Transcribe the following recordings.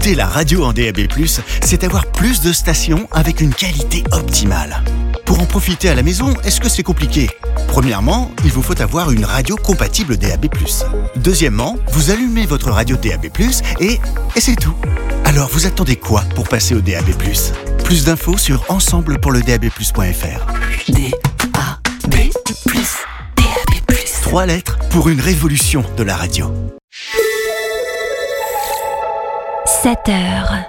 Écouter la radio en DAB+, c'est avoir plus de stations avec une qualité optimale. Pour en profiter à la maison, est-ce que c'est compliqué ? Premièrement, il vous faut avoir une radio compatible DAB+. Deuxièmement, vous allumez votre radio DAB+, et c'est tout. Alors vous attendez quoi pour passer au DAB+? Plus d'infos sur ensemblepourledab+.fr. DAB+. DAB+. 3 lettres pour une révolution de la radio. 7h.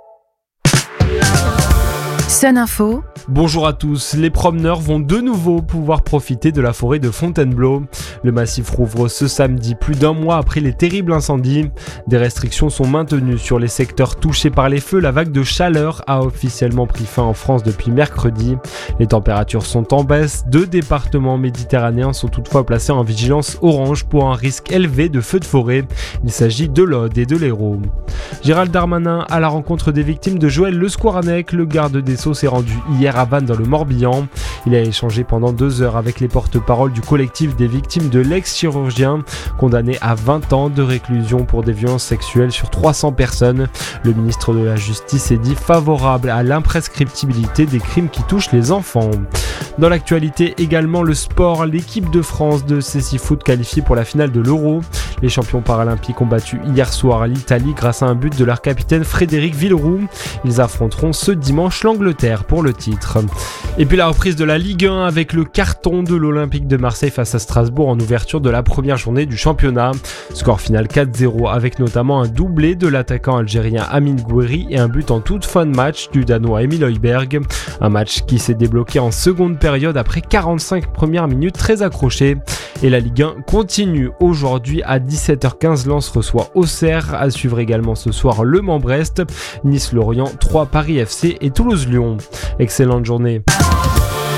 Sun Info. Bonjour à tous, les promeneurs vont de nouveau pouvoir profiter de la forêt de Fontainebleau. Le massif rouvre ce samedi, plus d'un mois après les terribles incendies. Des restrictions sont maintenues sur les secteurs touchés par les feux. La vague de chaleur a officiellement pris fin en France depuis mercredi. Les températures sont en baisse. 2 départements méditerranéens sont toutefois placés en vigilance orange pour un risque élevé de feux de forêt. Il s'agit de l'Aude et de l'Hérault. Gérald Darmanin à la rencontre des victimes de Joël Le Squarnec. Le garde des Sceaux s'est rendu hier à Vannes dans le Morbihan. Il a échangé pendant 2 heures avec les porte-paroles du collectif des victimes de l'ex-chirurgien, condamné à 20 ans de réclusion pour des violences sexuelles sur 300 personnes. Le ministre de la Justice est dit favorable à l'imprescriptibilité des crimes qui touchent les enfants. Dans l'actualité également, le sport, l'équipe de France de cécifoot qualifiée pour la finale de l'Euro. Les champions paralympiques ont battu hier soir l'Italie grâce à un but de leur capitaine Frédéric Villeroux. Ils affronteront ce dimanche l'Angleterre pour le titre. Et puis la reprise de la Ligue 1 avec le carton de l'Olympique de Marseille face à Strasbourg en ouverture de la première journée du championnat. Score final 4-0 avec notamment un doublé de l'attaquant algérien Amine Gouiri et un but en toute fin de match du Danois Emil Højbjerg. Un match qui s'est débloqué en seconde période après 45 premières minutes très accrochées. Et la Ligue 1 continue aujourd'hui à 17h15. Lens reçoit Auxerre. À suivre également ce soir Le Mans-Brest, Nice-Lorient, 3 Paris FC et Toulouse-Lyon. Excellente journée.